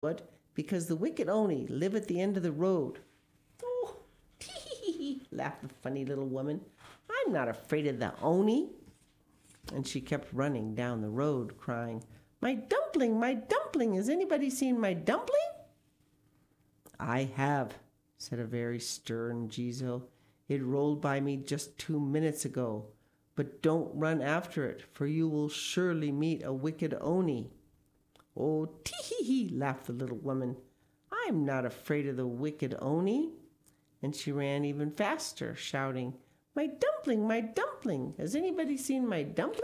What? Because the wicked Oni live at the end of the road. Oh, tee hee hee, laughed the funny little woman. I'm not afraid of the Oni. And she kept running down the road, crying, my dumpling, my dumpling, has anybody seen my dumpling? I have, said a very stern Jizo. It rolled by me just 2 minutes ago. But don't run after it, for you will surely meet a wicked Oni. Oh, tee hee hee, laughed the little woman. I'm not afraid of the wicked Oni. And she ran even faster, shouting, my dumpling, my dumpling, has anybody seen my dumpling?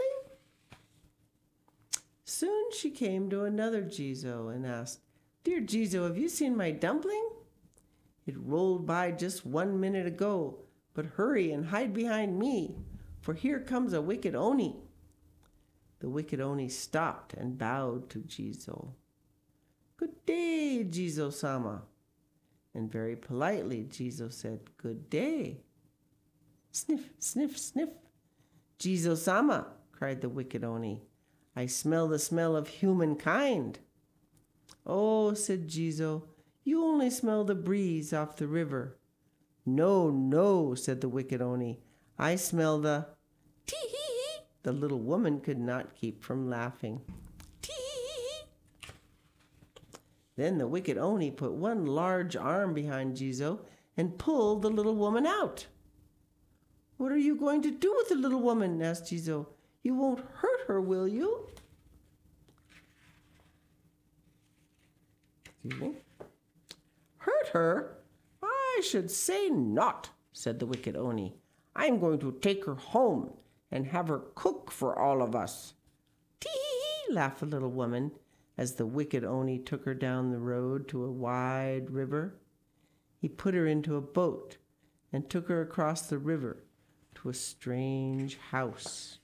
Soon she came to another Jizo and asked, dear Jizo, have you seen my dumpling? It rolled by just 1 minute ago, but hurry and hide behind me, for here comes a wicked Oni. The wicked Oni stopped and bowed to Jizo. Good day, Jizo-sama. And very politely, Jizo said, good day. Sniff, sniff, sniff. Jizo-sama, cried the wicked Oni. I smell the smell of humankind. Oh, said Jizo, you only smell the breeze off the river. No, no, said the wicked Oni. I smell the... Tee hee hee. The little woman could not keep from laughing. Tee hee hee. Then the wicked Oni put one large arm behind Jizo and pulled the little woman out. What are you going to do with the little woman? Asked Jizo. You won't hurt her, will you? Excuse me. Hurt her? I should say not, said the wicked Oni. I'm going to take her home and have her cook for all of us. Tee hee hee, laughed the little woman as the wicked Oni took her down the road to a wide river. He put her into a boat and took her across the river to a strange house.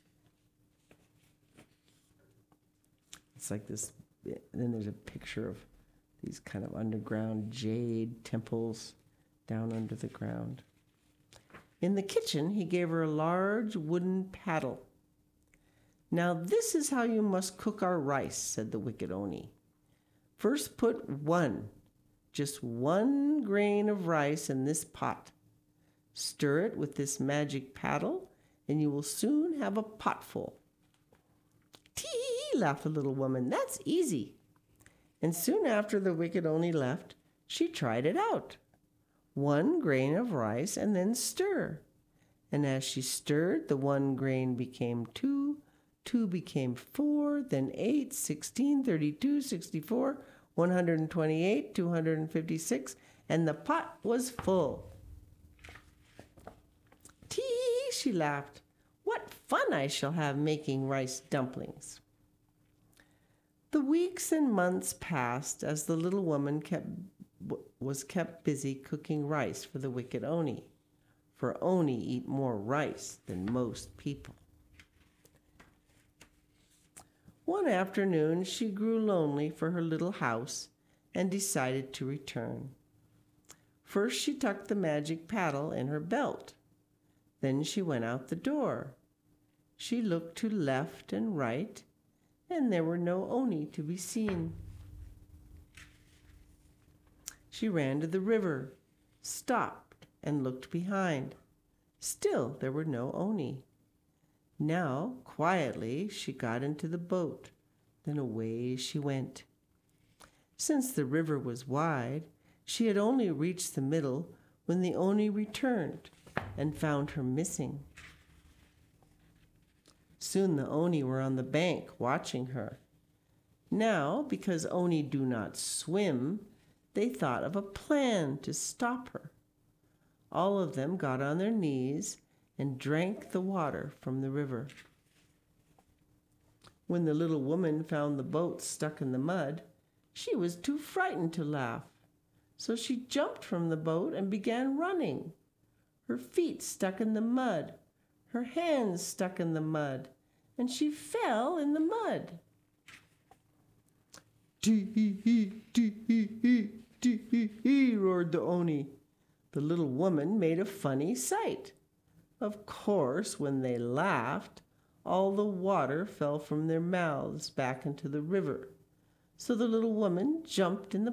It's like this, and then there's a picture of these kind of underground jade temples down under the ground. In the kitchen, he gave her a large wooden paddle. Now this is how you must cook our rice, said the wicked Oni. First put just one grain of rice in this pot. Stir it with this magic paddle, and you will soon have a potful. Tee, laughed the little woman, that's easy. And soon after the wicked Oni left, she tried it out. 1 grain of rice and then stir. And as she stirred, the 1 grain became 2, 2 became 4, then 8, 16, 32, 64, 128, 256, and the pot was full. Tee, she laughed. What fun I shall have making rice dumplings. The weeks and months passed as the little woman was kept busy cooking rice for the wicked Oni, for Oni eat more rice than most people. One afternoon she grew lonely for her little house and decided to return. First she tucked the magic paddle in her belt. Then she went out the door. She looked to left and right, and there were no Oni to be seen. She ran to the river, stopped, and looked behind. Still there were no Oni. Now, quietly, she got into the boat. Then away she went. Since the river was wide, she had only reached the middle when the Oni returned and found her missing. Soon the Oni were on the bank watching her. Now, because Oni do not swim, they thought of a plan to stop her. All of them got on their knees and drank the water from the river. When the little woman found the boat stuck in the mud, she was too frightened to laugh. So she jumped from the boat and began running. Her feet stuck in the mud, her hands stuck in the mud, and she fell in the mud. Tee-hee-hee, tee-hee-hee, tee-hee-hee, roared the Oni. The little woman made a funny sight. Of course, when they laughed, all the water fell from their mouths back into the river. So the little woman jumped in the